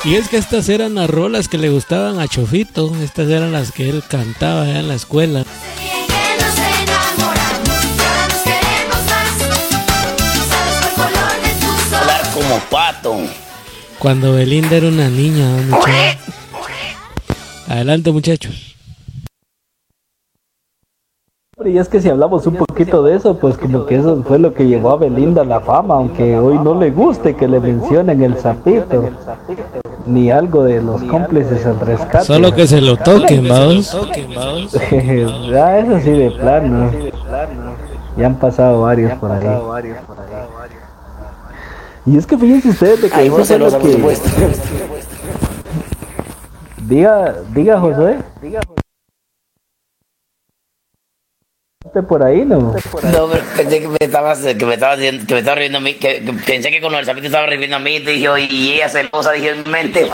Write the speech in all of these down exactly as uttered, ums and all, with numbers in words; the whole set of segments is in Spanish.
Y es que estas eran las rolas que le gustaban a Chofito. Estas eran las que él cantaba allá en la escuela. Hablar como pato. Cuando Belinda era una niña, muchachos. Adelante, muchachos. Y es que si hablamos un poquito de eso, pues como que eso fue lo que llevó a Belinda a la fama, aunque hoy no le guste que le mencionen el sapito, ni algo de los cómplices al rescate. Solo que se lo toquen, vamos. Ya, eso sí de plano. Ya han pasado varios por ahí. Y es que fíjense ustedes de que Ay, eso fue lo que... Diga, diga Josué. Por ahí, ¿no? No, pero pensé que me estabas, que me estabas diciendo, que me estaba riendo a mí, que, que pensé que con el sapito estaba riendo a mí, dije, y ella celosa, dije en mente.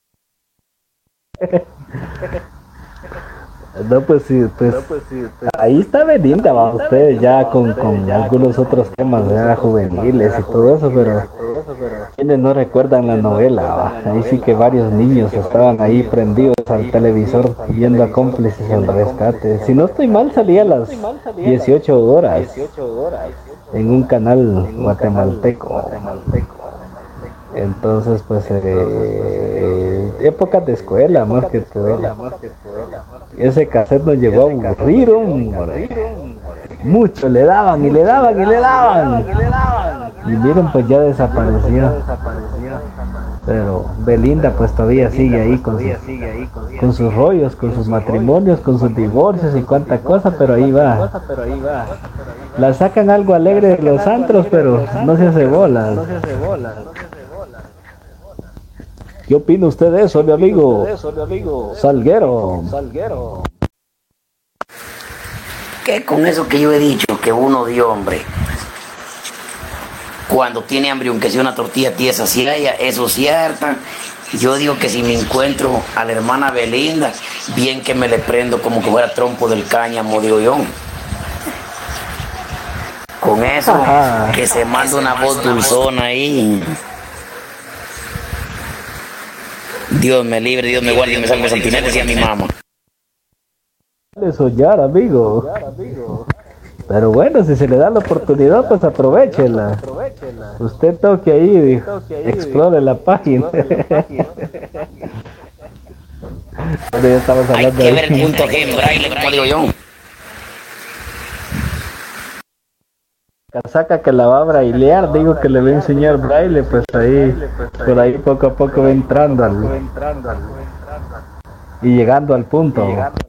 No, pues sí, pues, no, pues sí, pues ahí está Belinda, va ustedes ya con, con ya algunos otros temas ya juveniles y todo eso, pero quienes no recuerdan la novela, va? Ahí sí que varios niños estaban ahí prendidos al televisor viendo a cómplices al rescate. Si no estoy mal, salía a las dieciocho horas en un canal guatemalteco. Entonces, pues, eh, épocas de escuela, más que todo. Ese cassette nos llegó a aburrir, hombre. Mucho, le daban y le daban y le daban. Y miren, pues ya desapareció. Pero Belinda, pues todavía sigue ahí con sus, con sus rollos, con sus matrimonios, con sus divorcios y cuánta cosa, pero ahí va. La sacan algo alegre de los antros, pero no se hace bolas. ¿Qué opina usted de eso, mi amigo? Salguero. ¿Qué con eso que yo he dicho? Que uno dio, hombre. Cuando tiene hambre, aunque sea una tortilla tiesa, si haya, eso es cierto. Yo digo que si me encuentro a la hermana Belinda, bien que me le prendo como que fuera trompo del cáñamo, digo yo. Con eso, ajá, que se manda una voz dulzona ahí. Dios me libre, Dios me guarde y me salve Santinés, decía mi mamá. De soñar, amigo. Pero bueno, si se le da la oportunidad, pues aprovechela. Usted toque ahí, dijo, explore la página. Bueno, ya estamos hablando. Hay que ver el punto G en braille, como digo yo. Casaca que la va a brailear, digo que le va a enseñar braille, pues ahí, por ahí poco a poco va entrando al, y llegando al punto.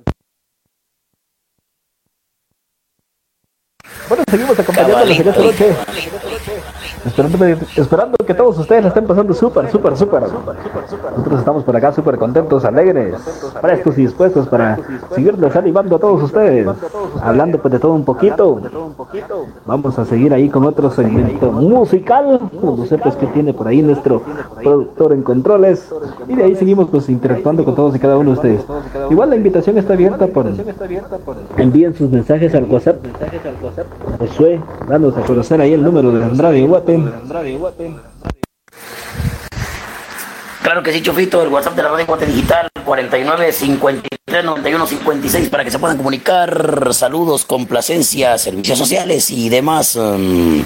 Bueno, seguimos acompañándoles en esta noche. Esperando, esperando que todos ustedes la estén pasando súper, súper, súper. Nosotros estamos por acá súper contentos, alegres, prestos y dispuestos para seguirles animando a todos ustedes. Hablando pues de todo un poquito. Vamos a seguir ahí con otro segmento musical. No sé pues qué tiene por ahí nuestro productor en controles. Y de ahí seguimos pues interactuando con todos y cada uno de ustedes. Igual la invitación está abierta por... Envíen sus mensajes al WhatsApp. Josué, danos a conocer ahí el número de Andrade y Guate. Claro que sí, Chofito, el WhatsApp de la Radio Guate Digital, cuarenta y nueve, cincuenta y tres, noventa y uno, cincuenta y seis, para que se puedan comunicar, saludos, complacencias, servicios sociales y demás. Um...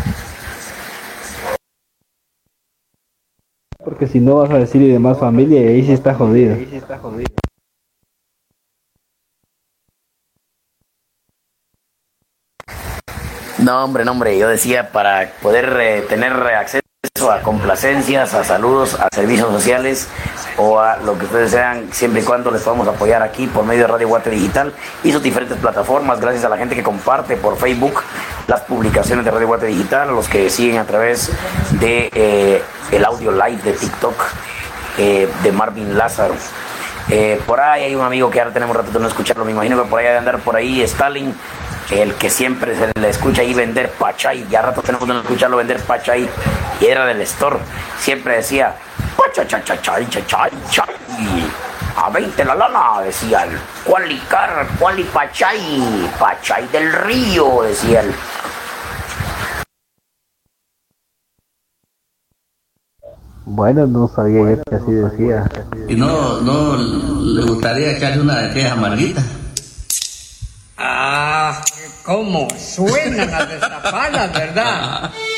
Porque si no vas a decir y demás familia, y ahí sí está jodido. No, hombre, no, hombre, yo decía para poder eh, tener acceso a complacencias, a saludos, a servicios sociales o a lo que ustedes sean, siempre y cuando les podamos apoyar aquí por medio de Radio Guate Digital y sus diferentes plataformas, gracias a la gente que comparte por Facebook las publicaciones de Radio Guate Digital, a los que siguen a través de eh, el audio live de TikTok eh, de Marvin Lázaro. Eh, por ahí hay un amigo que ahora tenemos rato de no escucharlo, me imagino que por ahí ha de andar por ahí Stalin, el que siempre se le escucha ahí vender pachay, ya rato tenemos de no escucharlo vender pachay, y era del store, siempre decía pachachachachay, chachay, chay, a veinte la lana, decía él, cualicar, cuali pachay, pachay del río, decía él. Bueno, no sabía yo que así decía. Y no, no le gustaría echarle una de aquellas amarguitas. Ah, cómo suenan las destapadas, ¿verdad?